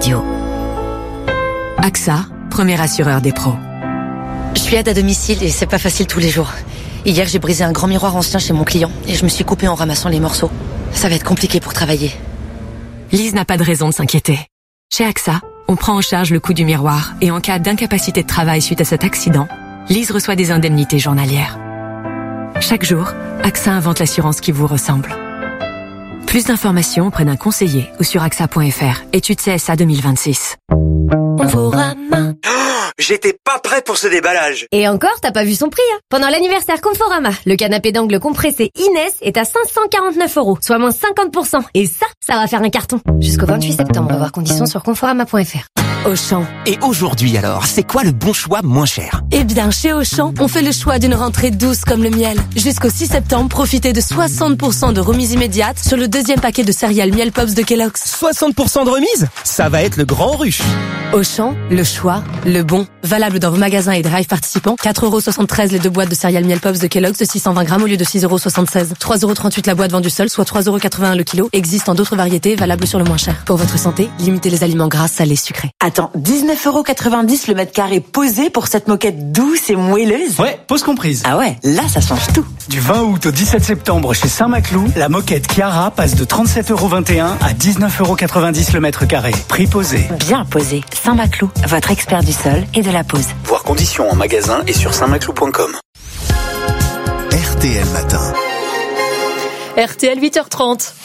radio. AXA, premier assureur des pros. Je suis aide à domicile et c'est pas facile tous les jours. Hier, j'ai brisé un grand miroir ancien chez mon client et je me suis coupée en ramassant les morceaux. Ça va être compliqué pour travailler. Lise n'a pas de raison de s'inquiéter. Chez AXA, on prend en charge le coût du miroir et en cas d'incapacité de travail suite à cet accident, Lise reçoit des indemnités journalières. Chaque jour, AXA invente l'assurance qui vous ressemble. Plus d'informations auprès d'un conseiller ou sur AXA.fr. Étude CSA 2026. Conforama. J'étais pas prêt pour ce déballage. Et encore, t'as pas vu son prix, hein. Pendant l'anniversaire Conforama, le canapé d'angle compressé Inès est à 549 €, soit moins 50%. Et ça va faire un carton. Jusqu'au 28 septembre, voir conditions sur conforama.fr. Auchan. Et aujourd'hui alors, c'est quoi le bon choix moins cher? Eh bien, chez Auchan, on fait le choix d'une rentrée douce comme le miel. Jusqu'au 6 septembre, profitez de 60% de remise immédiate sur le deuxième paquet de céréales Miel Pops de Kellogg's. 60% de remise? Ça va être le grand rush. Auchan, le choix, le bon. Valable dans vos magasins et drive participants. 4,73 € les 2 boîtes de céréales Miel Pops de Kellogg's de 620 grammes au lieu de 6,76 €. 3,38 € la boîte vendue seule, soit 3,81 € le kilo. Existe en d'autres variétés, valables sur le moins cher. Pour votre santé, limitez les aliments gras, salés, sucrés. Attends, 19,90 € le mètre carré posé pour cette moquette douce et moelleuse? Ouais, pause comprise. Ah ouais, là ça change tout. Du 20 août au 17 septembre chez Saint-Maclou, la moquette Chiara passe de 37,21 € à 19,90 € le mètre carré. Prix posé. Bien posé. Saint-Maclou, votre expert du sol et de la pose. Voir conditions en magasin et sur saintmaclou.com. RTL Matin. RTL 8h30.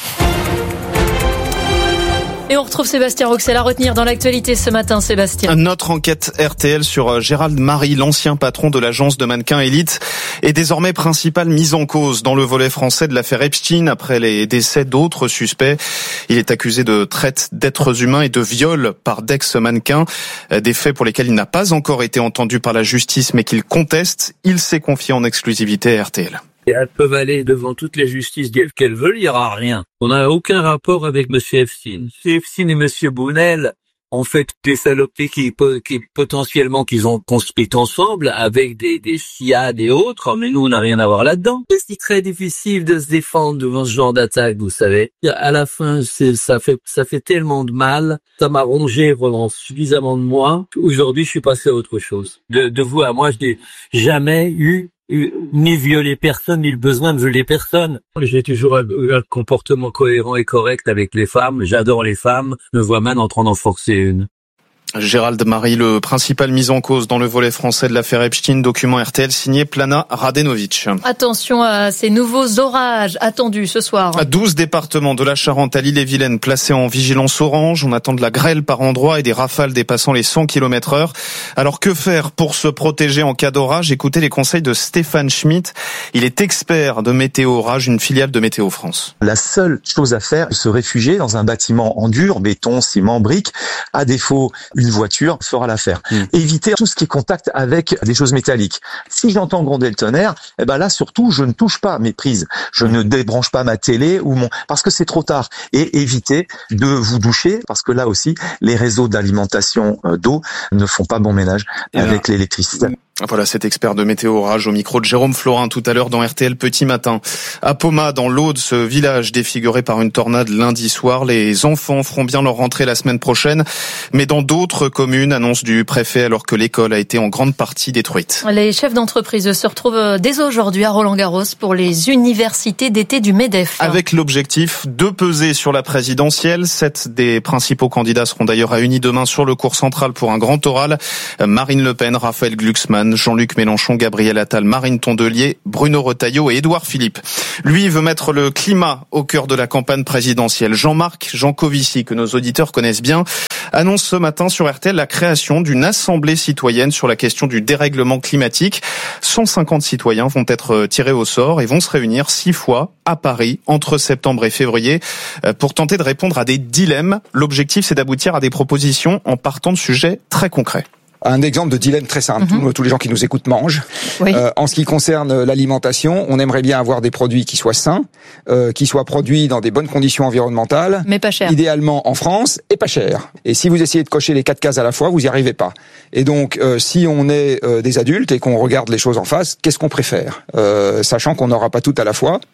Et on retrouve Sébastien Roxel à retenir dans l'actualité ce matin, Sébastien. Notre enquête RTL sur Gérald Marie, l'ancien patron de l'agence de mannequins Elite, est désormais principal mis en cause dans le volet français de l'affaire Epstein après les décès d'autres suspects. Il est accusé de traite d'êtres humains et de viol par d'ex-mannequins, des faits pour lesquels il n'a pas encore été entendu par la justice mais qu'il conteste. Il s'est confié en exclusivité à RTL. Elles peuvent aller devant toutes les justices qu'elles veulent, il n'y aura rien. On n'a aucun rapport avec M. Epstein. M. Epstein et M. Bounel ont fait des saloperies qui potentiellement qu'ils ont construites ensemble avec des CIA et autres, mais nous on n'a rien à voir là-dedans. C'est très difficile de se défendre devant ce genre d'attaque, vous savez. À la fin, ça fait tellement de mal, ça m'a rongé vraiment suffisamment de moi. Aujourd'hui, je suis passé à autre chose. De vous à moi, je n'ai jamais eu ni violer personne, ni le besoin de violer personne. J'ai toujours un comportement cohérent et correct avec les femmes. J'adore les femmes. Me vois mal en train d'en forcer une. Gérald Marie, le principal mis en cause dans le volet français de l'affaire Epstein, document RTL signé Plana Radenovic. Attention à ces nouveaux orages attendus ce soir. 12 départements de la Charente à l'Ille-et-Vilaine placés en vigilance orange. On attend de la grêle par endroits et des rafales dépassant les 100 km/h. Alors que faire pour se protéger en cas d'orage? Écoutez les conseils de Stéphane Schmitt. Il est expert de Météo Orage, une filiale de Météo France. La seule chose à faire, se réfugier dans un bâtiment en dur, béton, ciment, briques. À défaut, une voiture fera l'affaire. Éviter tout ce qui est contact avec des choses métalliques. Si j'entends gronder le tonnerre, eh ben là surtout je ne touche pas mes prises. Je ne débranche pas ma télé parce que c'est trop tard. Et éviter de vous doucher parce que là aussi les réseaux d'alimentation d'eau ne font pas bon ménage avec l'électricité. Voilà cet expert de Météo Orage au micro de Jérôme Florin tout à l'heure dans RTL Petit Matin. À Poma, dans l'Aude, ce village défiguré par une tornade lundi soir, les enfants feront bien leur rentrée la semaine prochaine, mais dans d'autres communes, annonce du préfet, alors que l'école a été en grande partie détruite. Les chefs d'entreprise se retrouvent dès aujourd'hui à Roland-Garros pour les universités d'été du MEDEF. Avec l'objectif de peser sur la présidentielle. 7 des principaux candidats seront d'ailleurs réunis demain sur le cours central pour un grand oral. Marine Le Pen, Raphaël Glucksmann, Jean-Luc Mélenchon, Gabriel Attal, Marine Tondelier, Bruno Retailleau et Édouard Philippe. Lui veut mettre le climat au cœur de la campagne présidentielle. Jean-Marc Jancovici, que nos auditeurs connaissent bien, annonce ce matin sur RTL la création d'une assemblée citoyenne sur la question du dérèglement climatique. 150 citoyens vont être tirés au sort et vont se réunir 6 fois à Paris entre septembre et février pour tenter de répondre à des dilemmes. L'objectif, c'est d'aboutir à des propositions en partant de sujets très concrets. Un exemple de dilemme très simple. Tous les gens qui nous écoutent mangent. Oui. En ce qui concerne l'alimentation, on aimerait bien avoir des produits qui soient sains, qui soient produits dans des bonnes conditions environnementales. Mais pas cher. Idéalement en France et pas cher. Et si vous essayez de cocher les 4 cases à la fois, vous n'y arrivez pas. Et donc, si on est des adultes et qu'on regarde les choses en face, qu'est-ce qu'on préfère? Sachant qu'on n'aura pas tout à la fois.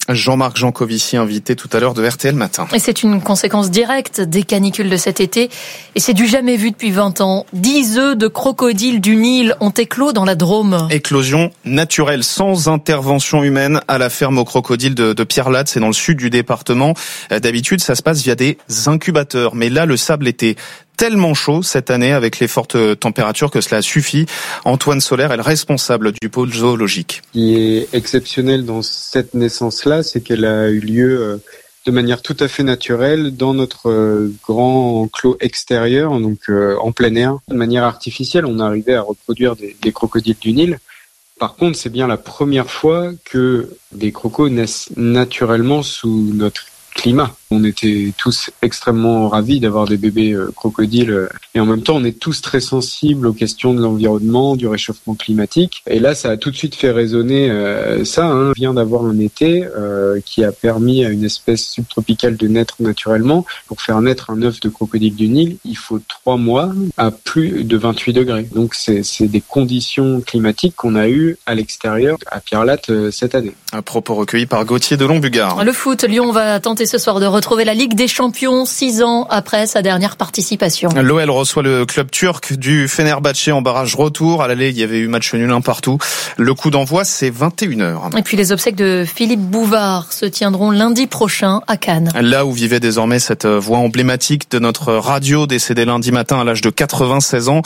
Jean-Marc Jancovici, invité tout à l'heure de RTL Matin. Et c'est une conséquence directe des canicules de cet été. Et c'est du jamais vu depuis 20 ans. 10 œufs de crocodile du Nil ont éclos dans la Drôme. Éclosion naturelle, sans intervention humaine, à la ferme aux crocodiles de Pierre-Latte. C'est dans le sud du département. D'habitude, ça se passe via des incubateurs. Mais là, le sable était tellement chaud cette année avec les fortes températures que cela suffit. Antoine Soler est le responsable du pôle zoologique. Ce qui est exceptionnel dans cette naissance-là, c'est qu'elle a eu lieu de manière tout à fait naturelle dans notre grand enclos extérieur, donc en plein air. De manière artificielle, on arrivait à reproduire des crocodiles du Nil. Par contre, c'est bien la première fois que des crocos naissent naturellement sous notre climat. On était tous extrêmement ravis d'avoir des bébés crocodiles et en même temps on est tous très sensibles aux questions de l'environnement, du réchauffement climatique et là ça a tout de suite fait résonner ça. On vient d'avoir un été qui a permis à une espèce subtropicale de naître naturellement. Pour faire naître un œuf de crocodile du Nil, il faut 3 mois à plus de 28 degrés. Donc c'est des conditions climatiques qu'on a eues à l'extérieur à Pierre-Latte cette année. Un propos recueilli par Gauthier de Lombugard. Le foot, Lyon va tenter ce soir de retrouver la Ligue des Champions 6 ans après sa dernière participation. L'OL reçoit le club turc du Fenerbahçe en barrage retour. À l'aller, il y avait eu match nul un partout. Le coup d'envoi, c'est 21h. Et puis les obsèques de Philippe Bouvard se tiendront lundi prochain à Cannes. Là où vivait désormais cette voix emblématique de notre radio, décédée lundi matin à l'âge de 96 ans.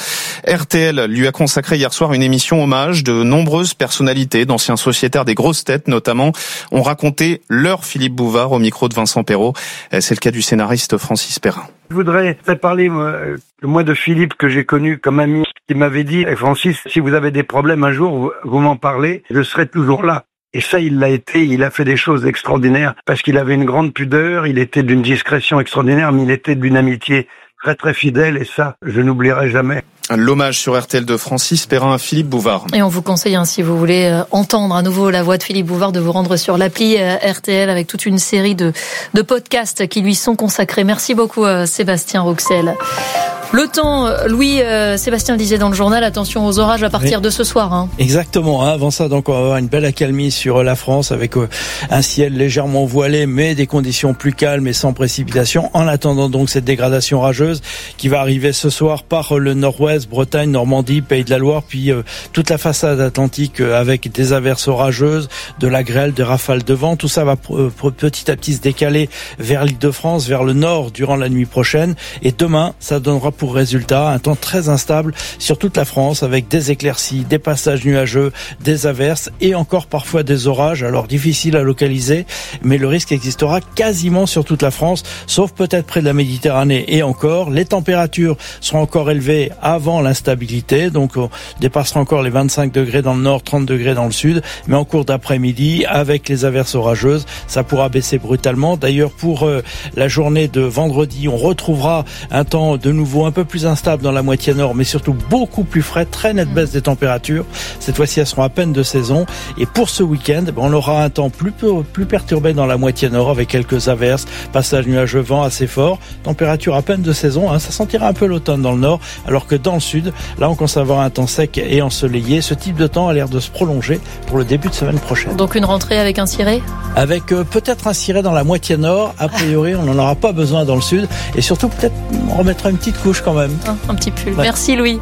RTL lui a consacré hier soir une émission hommage. De nombreuses personnalités, d'anciens sociétaires des grosses têtes notamment, ont raconté leur Philippe Bouvard au micro de Vincent Perrault. C'est le cas du scénariste Francis Perrin. Je voudrais parler moi de Philippe que j'ai connu comme ami, qui m'avait dit « Francis, si vous avez des problèmes un jour, vous m'en parlez, je serai toujours là ». Et ça, il l'a été, il a fait des choses extraordinaires parce qu'il avait une grande pudeur, il était d'une discrétion extraordinaire, mais il était d'une amitié très très fidèle et ça, je n'oublierai jamais. L'hommage sur RTL de Francis Perrin à Philippe Bouvard. Et on vous conseille, si vous voulez entendre à nouveau la voix de Philippe Bouvard, de vous rendre sur l'appli RTL avec toute une série de podcasts qui lui sont consacrés. Merci beaucoup Sébastien Rouxel. Le temps, Louis, Sébastien le disait dans le journal, attention aux orages à partir de ce soir. Exactement, avant ça, donc on va avoir une belle accalmie sur la France avec un ciel légèrement voilé, mais des conditions plus calmes et sans précipitation. En attendant donc cette dégradation rageuse qui va arriver ce soir par le nord-ouest, Bretagne, Normandie, Pays de la Loire, puis toute la façade atlantique avec des averses orageuses, de la grêle, des rafales de vent. Tout ça va petit à petit se décaler vers l'Île-de-France, vers le nord durant la nuit prochaine. Et demain, ça donnera pour résultat un temps très instable sur toute la France avec des éclaircies, des passages nuageux, des averses et encore parfois des orages. Alors difficile à localiser, mais le risque existera quasiment sur toute la France, sauf peut-être près de la Méditerranée. Et encore, les températures seront encore élevées avant l'instabilité, donc on dépassera encore les 25 degrés dans le nord, 30 degrés dans le sud, mais en cours d'après-midi, avec les averses orageuses, ça pourra baisser brutalement. D'ailleurs, pour la journée de vendredi, on retrouvera un temps de nouveau un peu plus instable dans la moitié nord, mais surtout beaucoup plus frais, très nette baisse des températures. Cette fois-ci, elles seront à peine de saison. Et pour ce week-end, on aura un temps plus perturbé dans la moitié nord, avec quelques averses, passage nuageux, vent assez fort, température à peine de saison. Ça sentira un peu l'automne dans le nord, alors que dans le sud, là, on commence à avoir un temps sec et ensoleillé. Ce type de temps a l'air de se prolonger pour le début de semaine prochaine. Donc une rentrée avec un ciré ? Avec peut-être un ciré dans la moitié nord. A priori, on n'en aura pas besoin dans le sud. Et surtout, peut-être, on remettra une petite couche quand même. Un petit pull. Ouais. Merci Louis.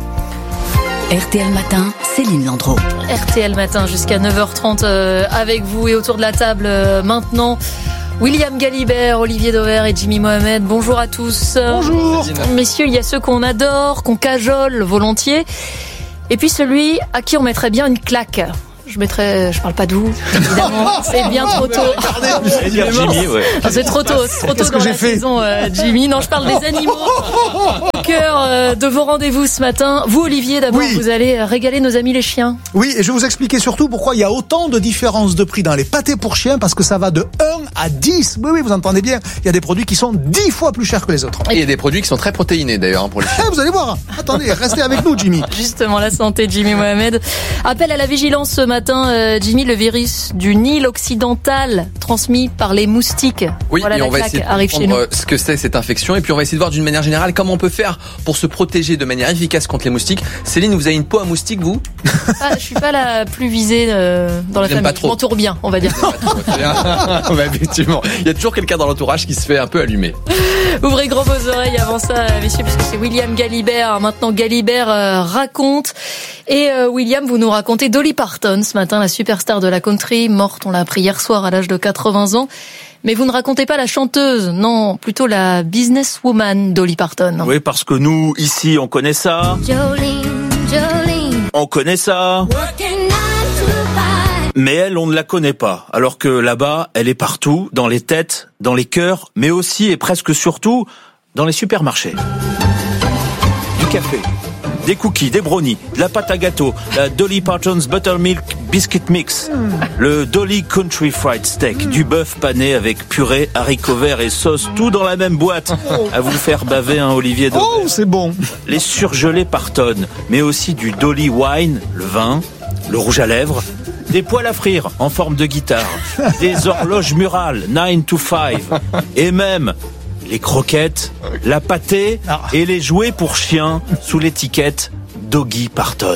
RTL Matin, Céline Landreau. RTL Matin jusqu'à 9h30 avec vous et autour de la table maintenant. William Galibert, Olivier Dauvert et Jimmy Mohamed. Bonjour à tous. Bonjour. Messieurs, il y a ceux qu'on adore, qu'on cajole volontiers. Et puis celui à qui on mettrait bien une claque. Je parle pas de vous, évidemment. C'est bien trop tôt. Jimmy, ouais. C'est trop tôt dans la saison, Jimmy. Non, je parle des animaux. Au cœur de vos rendez-vous ce matin. Vous, Olivier, d'abord, vous allez régaler nos amis les chiens. Oui, et je vais vous expliquer surtout pourquoi il y a autant de différences de prix dans les pâtés pour chiens, parce que ça va de 1 à 10. Oui, vous entendez bien. Il y a des produits qui sont 10 fois plus chers que les autres. Et il y a des produits qui sont très protéinés, d'ailleurs, pour les chiens. Vous allez voir. Attendez, restez avec nous, Jimmy. Justement, la santé, Jimmy Mohamed. Appel à la vigilance ce matin, Jimmy, le virus du Nil occidental transmis par les moustiques. Oui, voilà, et on va essayer de comprendre ce que c'est cette infection, et puis on va essayer de voir d'une manière générale comment on peut faire pour se protéger de manière efficace contre les moustiques. Céline, vous avez une peau à moustique, vous? Je suis pas la plus visée dans la famille. Je m'entoure bien, on va dire. Bah, effectivement, il y a toujours quelqu'un dans l'entourage qui se fait un peu allumer. Ouvrez grand vos oreilles avant ça, messieurs, puisque c'est William Galibert. Maintenant, Galibert raconte. Et William, vous nous racontez Dolly Parton ce matin, la superstar de la country, morte, on l'a appris hier soir à l'âge de 80 ans. Mais vous ne racontez pas la chanteuse, non, plutôt la businesswoman Dolly Parton. Oui, parce que nous, ici, on connaît ça. Jolene. On connaît ça. Mais elle, on ne la connaît pas. Alors que là-bas, elle est partout, dans les têtes, dans les cœurs, mais aussi et presque surtout dans les supermarchés. Du café, des cookies, des brownies, de la pâte à gâteau, la Dolly Parton's Buttermilk Biscuit Mix, le Dolly Country Fried Steak, du bœuf pané avec purée, haricots verts et sauce, tout dans la même boîte. À vous faire baver un Olivier Dauvert. Oh, c'est bon. Les surgelés Parton, mais aussi du Dolly Wine, le vin, le rouge à lèvres, des poêles à frire en forme de guitare, des horloges murales 9 to 5, et même les croquettes, la pâtée et les jouets pour chiens sous l'étiquette Doggy Parton.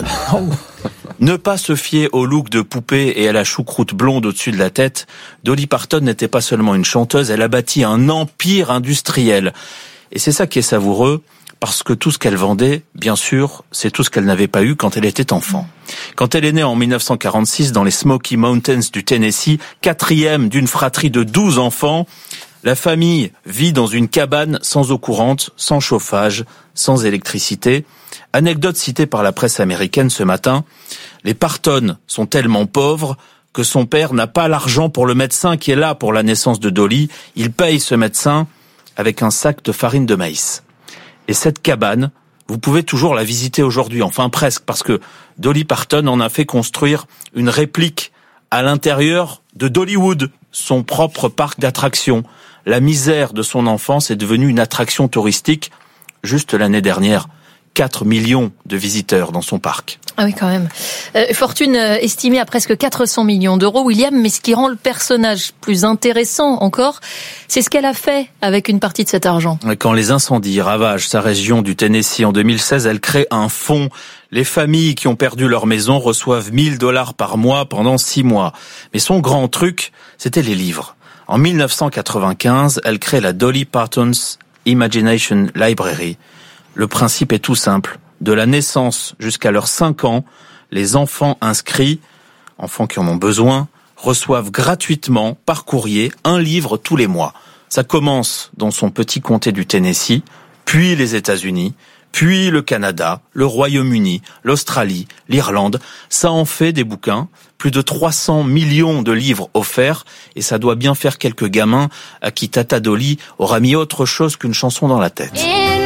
Ne pas se fier au look de poupée et à la choucroute blonde au-dessus de la tête, Dolly Parton n'était pas seulement une chanteuse, elle a bâti un empire industriel. Et c'est ça qui est savoureux, parce que tout ce qu'elle vendait, bien sûr, c'est tout ce qu'elle n'avait pas eu quand elle était enfant. Quand elle est née en 1946 dans les Smoky Mountains du Tennessee, 4e d'une fratrie de 12 enfants, la famille vit dans une cabane sans eau courante, sans chauffage, sans électricité. Anecdote citée par la presse américaine ce matin, les Parton sont tellement pauvres que son père n'a pas l'argent pour le médecin qui est là pour la naissance de Dolly. Il paye ce médecin avec un sac de farine de maïs. Et cette cabane, vous pouvez toujours la visiter aujourd'hui, enfin presque, parce que Dolly Parton en a fait construire une réplique à l'intérieur de Dollywood, son propre parc d'attractions. La misère de son enfance est devenue une attraction touristique. Juste l'année dernière, 4 millions de visiteurs dans son parc. Ah oui, quand même. Fortune estimée à presque 400 millions d'euros, William, mais ce qui rend le personnage plus intéressant encore, c'est ce qu'elle a fait avec une partie de cet argent. Quand les incendies ravagent sa région du Tennessee en 2016, elle crée un fonds. Les familles qui ont perdu leur maison reçoivent $1,000 par mois pendant 6 mois. Mais son grand truc, c'était les livres. En 1995, elle crée la Dolly Parton's Imagination Library. Le principe est tout simple. De la naissance jusqu'à leurs 5 ans, les enfants inscrits, enfants qui en ont besoin, reçoivent gratuitement par courrier un livre tous les mois. Ça commence dans son petit comté du Tennessee, puis les États-Unis, puis le Canada, le Royaume-Uni, l'Australie, l'Irlande. Ça en fait des bouquins, plus de 300 millions de livres offerts, et ça doit bien faire quelques gamins à qui Tata Dolly aura mis autre chose qu'une chanson dans la tête.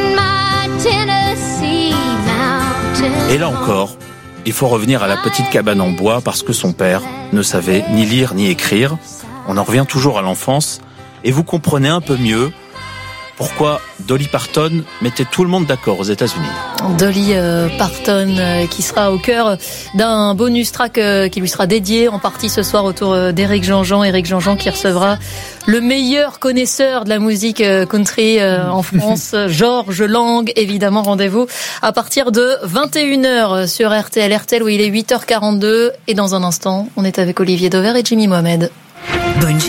Et là encore, il faut revenir à la petite cabane en bois parce que son père ne savait ni lire ni écrire. On en revient toujours à l'enfance et vous comprenez un peu mieux pourquoi Dolly Parton mettait tout le monde d'accord aux États-Unis. Dolly Parton qui sera au cœur d'un bonus track qui lui sera dédié en partie ce soir autour d'Éric Jean-Jean. Éric Jean-Jean qui recevra le meilleur connaisseur de la musique country en France, Georges Lang. Évidemment, rendez-vous à partir de 21h sur RTL. RTL où il est 8h42 et dans un instant, on est avec Olivier Dauvert et Jimmy Mohamed. Bonne